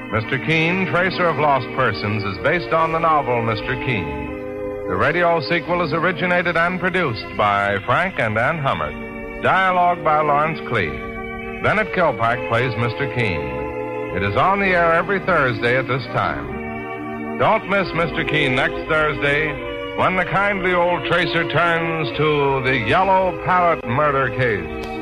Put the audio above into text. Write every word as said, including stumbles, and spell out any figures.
Mister Keene, Tracer of Lost Persons, is based on the novel Mister Keene. The radio sequel is originated and produced by Frank and Ann Hummert. Dialogue by Lawrence Cleave. Bennett Kilpack plays Mister Keene. It is on the air every Thursday at this time. Don't miss Mister Keene next Thursday when the kindly old Tracer turns to the Yellow Parrot murder case.